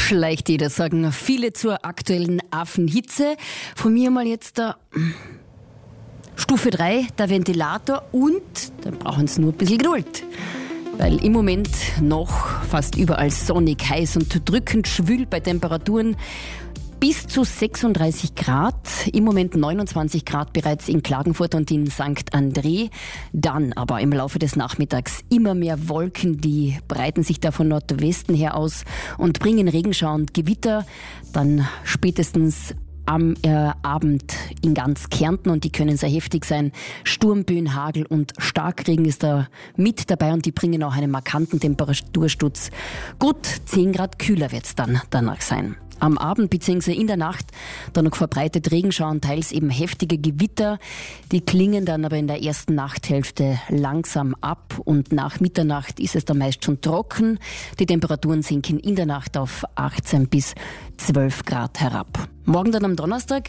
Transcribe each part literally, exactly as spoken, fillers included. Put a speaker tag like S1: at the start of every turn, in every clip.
S1: schleicht jeder, sagen viele zur aktuellen Affenhitze. Von mir mal jetzt der Stufe drei, der Ventilator, und dann brauchen sie nur ein bisschen Geduld. Weil im Moment noch fast überall sonnig, heiß und drückend schwül bei Temperaturen bis zu sechsunddreißig Grad, im Moment neunundzwanzig Grad bereits in Klagenfurt und in Sankt André. Dann aber im Laufe des Nachmittags immer mehr Wolken, die breiten sich da von Nordwesten her aus und bringen Regenschauer und Gewitter. Dann spätestens am äh, Abend in ganz Kärnten, und die können sehr heftig sein. Sturmböen, Hagel und Starkregen ist da mit dabei, und die bringen auch einen markanten Temperatursturz. Gut zehn Grad kühler wird's dann danach sein. Am Abend bzw. in der Nacht dann noch verbreitet Regenschauer und teils eben heftige Gewitter. Die klingen dann aber in der ersten Nachthälfte langsam ab, und nach Mitternacht ist es dann meist schon trocken. Die Temperaturen sinken in der Nacht auf achtzehn bis zwölf Grad herab. Morgen dann am Donnerstag,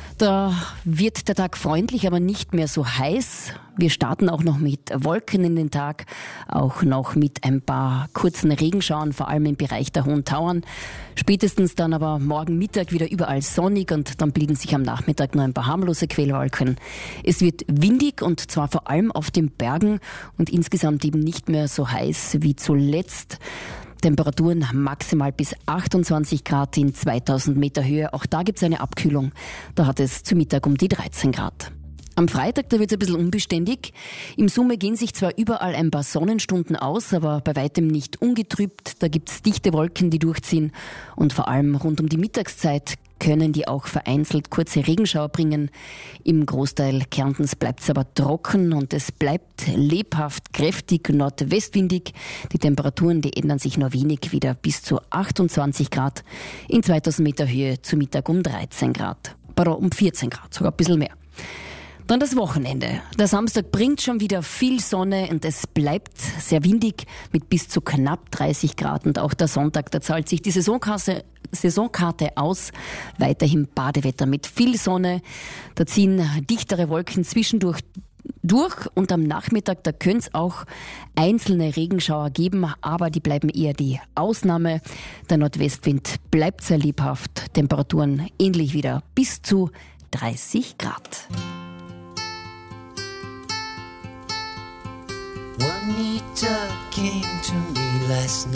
S1: da wird der Tag freundlich, aber nicht mehr so heiß. Wir starten auch noch mit Wolken in den Tag, auch noch mit ein paar kurzen Regenschauern, vor allem im Bereich der Hohen Tauern. Spätestens dann aber morgen Mittag wieder überall sonnig, und dann bilden sich am Nachmittag nur ein paar harmlose Quellwolken. Es wird windig, und zwar vor allem auf den Bergen, und insgesamt eben nicht mehr so heiß wie zuletzt. Temperaturen maximal bis achtundzwanzig Grad in zweitausend Meter Höhe. Auch da gibt es eine Abkühlung. Da hat es zu Mittag um die dreizehn Grad. Am Freitag, da wird es ein bisschen unbeständig. Im Summe gehen sich zwar überall ein paar Sonnenstunden aus, aber bei weitem nicht ungetrübt. Da gibt es dichte Wolken, die durchziehen. Und vor allem rund um die Mittagszeit können die auch vereinzelt kurze Regenschauer bringen. Im Großteil Kärntens bleibt es aber trocken, und es bleibt lebhaft, kräftig nordwestwindig. Die Temperaturen, die ändern sich nur wenig, wieder bis zu achtundzwanzig Grad. In zweitausend Meter Höhe zu Mittag um dreizehn Grad. Pardon, um vierzehn Grad, sogar ein bisschen mehr. Dann das Wochenende. Der Samstag bringt schon wieder viel Sonne, und es bleibt sehr windig mit bis zu knapp dreißig Grad. Und auch der Sonntag, da zahlt sich die Saisonkarte, Saisonkarte aus. Weiterhin Badewetter mit viel Sonne. Da ziehen dichtere Wolken zwischendurch durch, und am Nachmittag, da könnte es auch einzelne Regenschauer geben, aber die bleiben eher die Ausnahme. Der Nordwestwind bleibt sehr lebhaft. Temperaturen ähnlich wieder bis zu dreißig Grad.
S2: Juanita came to me last night.